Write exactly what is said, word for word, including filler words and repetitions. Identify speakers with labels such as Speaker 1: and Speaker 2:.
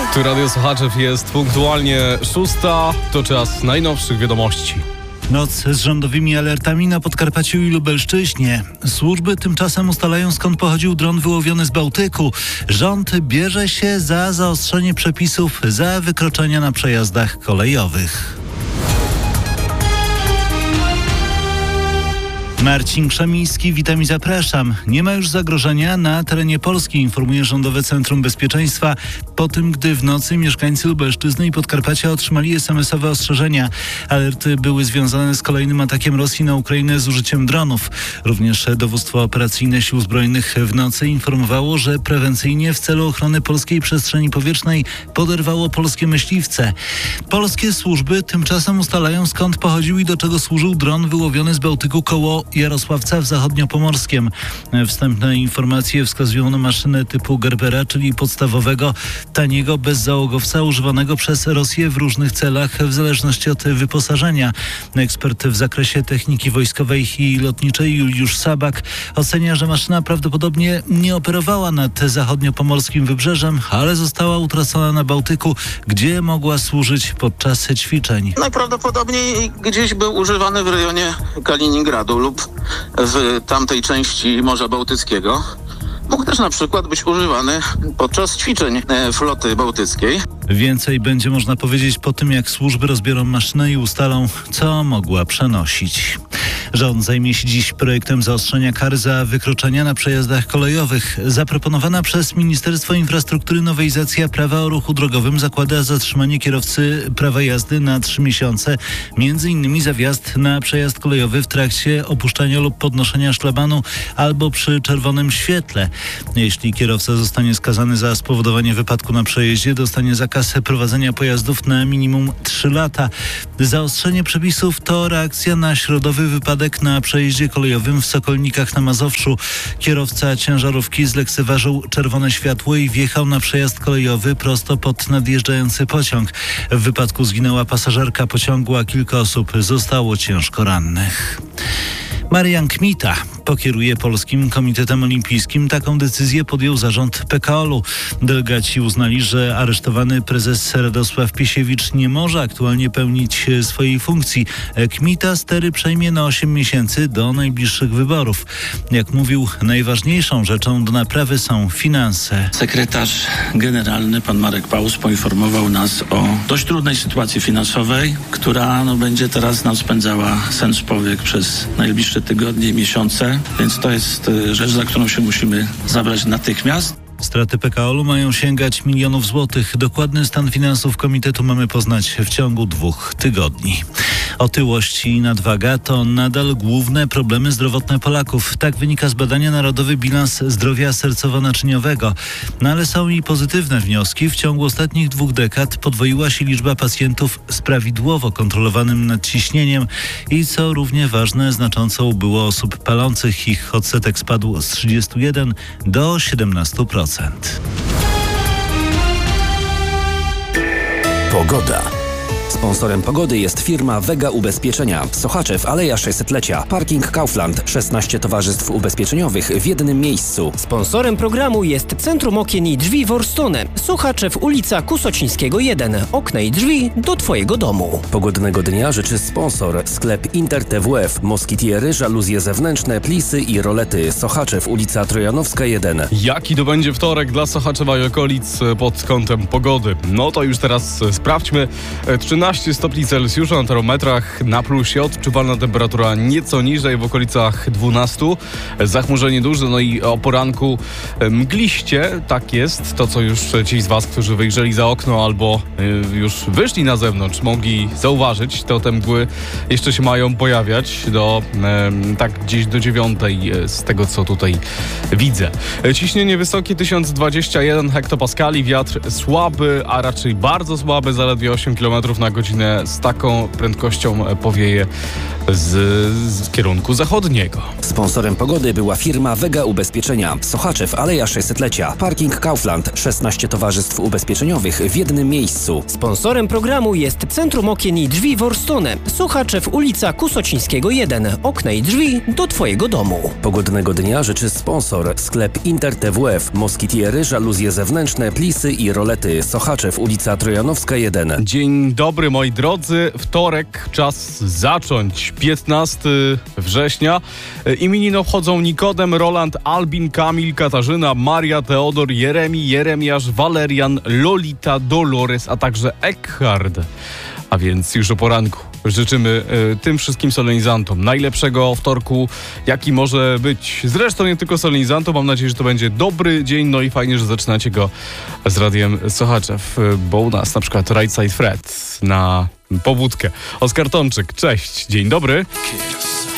Speaker 1: Tu Radio Sochaczew, jest punktualnie szósta, to czas najnowszych wiadomości.
Speaker 2: Noc z rządowymi alertami na Podkarpaciu i Lubelszczyźnie. Służby tymczasem ustalają, skąd pochodził dron wyłowiony z Bałtyku. Rząd bierze się za zaostrzenie przepisów za wykroczenia na przejazdach kolejowych. Marcin Krzemiński, witam i zapraszam. Nie ma już zagrożenia na terenie Polski, informuje Rządowe Centrum Bezpieczeństwa, po tym, gdy w nocy mieszkańcy Lubelszczyzny i Podkarpacia otrzymali es em esowe ostrzeżenia. Alerty były związane z kolejnym atakiem Rosji na Ukrainę z użyciem dronów. Również dowództwo operacyjne Sił Zbrojnych w nocy informowało, że prewencyjnie w celu ochrony polskiej przestrzeni powietrznej poderwało polskie myśliwce. Polskie służby tymczasem ustalają, skąd pochodził i do czego służył dron wyłowiony z Bałtyku koło Jarosławca w Zachodniopomorskiem. Wstępne informacje wskazują na maszynę typu Gerbera, czyli podstawowego, taniego bezzałogowca używanego przez Rosję w różnych celach w zależności od wyposażenia. Ekspert w zakresie techniki wojskowej i lotniczej Juliusz Sabak ocenia, że maszyna prawdopodobnie nie operowała nad zachodniopomorskim wybrzeżem, ale została utracona na Bałtyku, gdzie mogła służyć podczas ćwiczeń.
Speaker 3: Najprawdopodobniej gdzieś był używany w rejonie Kaliningradu lub w tamtej części Morza Bałtyckiego. Mógł też na przykład być używany podczas ćwiczeń floty bałtyckiej.
Speaker 2: Więcej będzie można powiedzieć po tym, jak służby rozbiorą maszynę i ustalą, co mogła przenosić. Rząd zajmie się dziś projektem zaostrzenia kar za wykroczenia na przejazdach kolejowych. Zaproponowana przez Ministerstwo Infrastruktury nowelizacja prawa o ruchu drogowym zakłada zatrzymanie kierowcy prawa jazdy na trzy miesiące, między innymi za wjazd na przejazd kolejowy w trakcie opuszczania lub podnoszenia szlabanu albo przy czerwonym świetle. Jeśli kierowca zostanie skazany za spowodowanie wypadku na przejeździe, dostanie zakaz prowadzenia pojazdów na minimum trzy lata. Zaostrzenie przepisów to reakcja na środowy wypadek na przejeździe kolejowym w Sokolnikach na Mazowszu. Kierowca ciężarówki zlekceważył czerwone światło i wjechał na przejazd kolejowy prosto pod nadjeżdżający pociąg. W wypadku zginęła pasażerka pociągu, a kilka osób zostało ciężko rannych. Marian Kmita pokieruje Polskim Komitetem Olimpijskim. Taką decyzję podjął zarząd P K O L u. Delegaci uznali, że aresztowany prezes Radosław Piesiewicz nie może aktualnie pełnić swojej funkcji. Kmita stery przejmie na osiem miesięcy do najbliższych wyborów. Jak mówił, najważniejszą rzeczą do naprawy są finanse.
Speaker 4: Sekretarz generalny, pan Marek Paus, poinformował nas o dość trudnej sytuacji finansowej, która no, będzie teraz nam spędzała sen z powiek przez najbliższe tygodnie i miesiące, więc to jest rzecz, za którą się musimy zabrać natychmiast.
Speaker 2: Straty P K O L u mają sięgać milionów złotych. Dokładny stan finansów komitetu mamy poznać w ciągu dwóch tygodni. Otyłość i nadwaga to nadal główne problemy zdrowotne Polaków. Tak wynika z badania Narodowy Bilans Zdrowia Sercowo-Naczyniowego. No ale są i pozytywne wnioski. W ciągu ostatnich dwóch dekad podwoiła się liczba pacjentów z prawidłowo kontrolowanym nadciśnieniem i co równie ważne, znacząco ubyło osób palących. Ich odsetek spadł z trzydziestu jeden do siedemnastu procent.
Speaker 5: Pogoda. Sponsorem pogody jest firma Vega Ubezpieczenia. Sochaczew, Aleja sześćsetlecia. Parking Kaufland. szesnaście towarzystw ubezpieczeniowych w jednym miejscu.
Speaker 6: Sponsorem programu jest Centrum Okien i Drzwi Worstone. Sochaczew, ulica Kusocińskiego jeden. Okna i drzwi do Twojego domu.
Speaker 5: Pogodnego dnia życzy sponsor. Sklep Inter T W F. Moskitiery, żaluzje zewnętrzne, plisy i rolety. Sochaczew, ulica Trojanowska jeden.
Speaker 1: Jaki to będzie wtorek dla Sochaczewa i okolic pod kątem pogody? No to już teraz sprawdźmy. trzynaście stopni Celsjusza na termometrach, na plusie, odczuwalna temperatura nieco niżej, w okolicach dwunastu. Zachmurzenie duże, no i o poranku mgliście, tak jest. To, co już ci z Was, którzy wyjrzeli za okno albo już wyszli na zewnątrz, mogli zauważyć, to te mgły jeszcze się mają pojawiać do tak gdzieś do dziewiątej z tego, co tutaj widzę. Ciśnienie wysokie tysiąc dwadzieścia jeden hektopaskali, wiatr słaby, a raczej bardzo słaby, zaledwie osiem kilometrów na godzinę godzinę z taką prędkością powieje z, z kierunku zachodniego.
Speaker 5: Sponsorem pogody była firma Vega Ubezpieczenia. Sochaczew, Aleja sześćsetlecia. Parking Kaufland. szesnaście towarzystw ubezpieczeniowych w jednym miejscu.
Speaker 6: Sponsorem programu jest Centrum Okien i Drzwi Worstone. Sochaczew, ulica Kusocińskiego jeden. Okna i drzwi do Twojego domu.
Speaker 5: Pogodnego dnia życzy sponsor. Sklep Inter T W F. Moskitiery, żaluzje zewnętrzne, plisy i rolety. Sochaczew, ulica Trojanowska jeden.
Speaker 1: Dzień dobry, moi drodzy. Wtorek, czas zacząć. piętnastego września. Imieniny obchodzą Nikodem, Roland, Albin, Kamil, Katarzyna, Maria, Teodor, Jeremi, Jeremiasz, Walerian, Lolita, Dolores, a także Eckhard. A więc już o poranku życzymy y, tym wszystkim solenizantom najlepszego wtorku, jaki może być. Zresztą nie tylko solenizantom, mam nadzieję, że to będzie dobry dzień, no i fajnie, że zaczynacie go z Radiem Sochaczew, bo u nas na przykład Right Side Fred na pobudkę. Oskar Tomczyk, cześć, dzień dobry.